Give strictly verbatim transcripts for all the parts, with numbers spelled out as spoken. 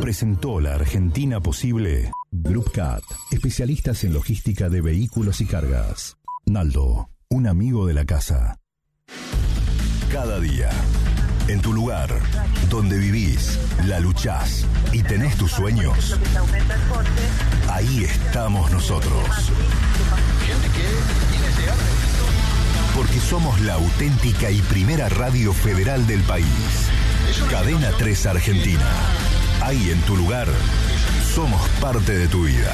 presentó la Argentina Posible. Group Cat, especialistas en logística de vehículos y cargas. Naldo, un amigo de la casa. Cada día, en tu lugar, donde vivís, la luchás y tenés tus sueños, ahí estamos nosotros. Porque somos la auténtica y primera radio federal del país. Cadena tres Argentina. Ahí en tu lugar, somos parte de tu vida.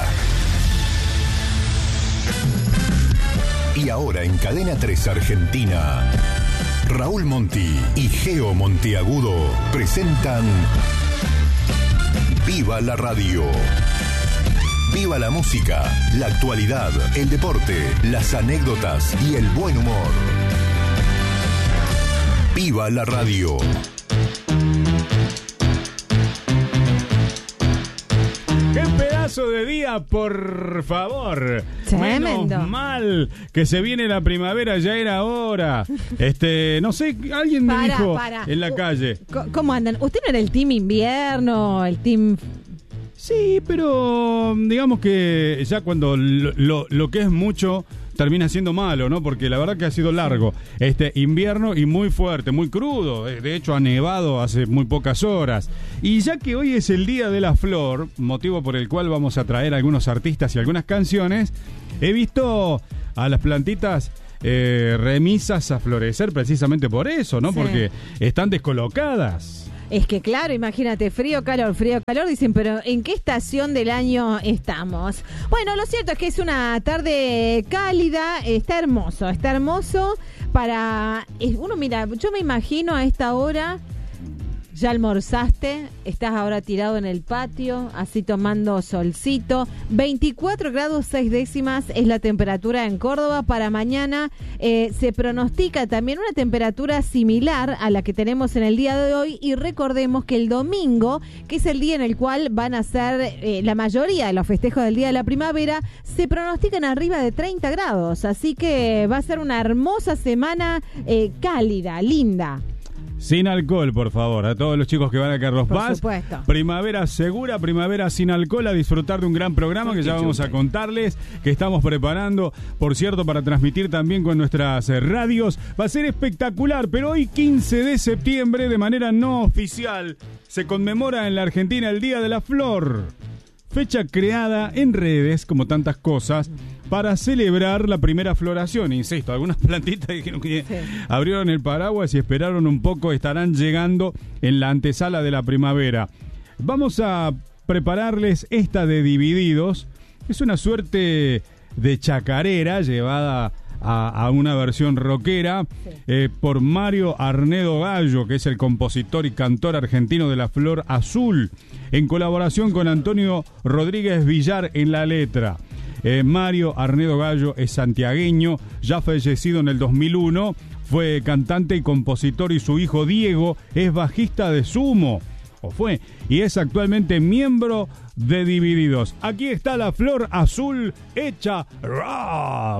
Y ahora en Cadena tres Argentina, Raúl Monti y Geo Monteagudo presentan Viva la Radio. Viva la música, la actualidad, el deporte, las anécdotas y el buen humor. Viva la Radio. ¡Qué pedazo de día, por favor! Tremendo. Menos mal que se viene la primavera, ya era hora. Este, no sé, alguien me Para, dijo para. en la calle. ¿Cómo andan? ¿Usted no era el team invierno, el team...? Sí, pero digamos que ya cuando lo, lo, lo que es mucho termina siendo malo, ¿no? Porque la verdad que ha sido largo este invierno y muy fuerte, muy crudo. De hecho ha nevado hace muy pocas horas. Y ya que hoy es el Día de la Flor, motivo por el cual vamos a traer a algunos artistas y algunas canciones, he visto a las plantitas eh, remisas a florecer precisamente por eso, ¿no? Sí. Porque están descolocadas. Es que claro, imagínate, frío, calor, frío, calor, dicen, pero ¿en qué estación del año estamos? Bueno, lo cierto es que es una tarde cálida, está hermoso, está hermoso para... Uno, mira, yo me imagino a esta hora, ya almorzaste, estás ahora tirado en el patio, así tomando solcito, veinticuatro grados seis décimas es la temperatura en Córdoba. Para mañana eh, se pronostica también una temperatura similar a la que tenemos en el día de hoy, y recordemos que el domingo, que es el día en el cual van a ser eh, la mayoría de los festejos del Día de la Primavera, se pronostican arriba de treinta grados, así que va a ser una hermosa semana eh, cálida, linda. Sin alcohol, por favor, a todos los chicos que van a Carlos Por Paz. supuesto. Primavera segura, primavera sin alcohol, a disfrutar de un gran programa que ya vamos a contarles, que estamos preparando, por cierto, para transmitir también con nuestras eh, radios. Va a ser espectacular, pero hoy quince de septiembre, de manera no oficial, se conmemora en la Argentina el Día de la Flor. Fecha creada en redes, como tantas cosas, para celebrar la primera floración. Insisto, algunas plantitas dijeron que sí. Abrieron el paraguas y esperaron un poco, estarán llegando en la antesala de la primavera. Vamos a prepararles esta de Divididos. Es una suerte de chacarera llevada a, a una versión rockera, sí. eh, por Mario Arnedo Gallo, que es el compositor y cantor argentino de La Flor Azul, en colaboración con Antonio Rodríguez Villar en la letra. Eh, Mario Arnedo Gallo es santiagueño, ya fallecido en el dos mil uno, fue cantante y compositor, y su hijo Diego es bajista de Sumo, o fue, y es actualmente miembro de Divididos. Aquí está La Flor Azul hecha rock.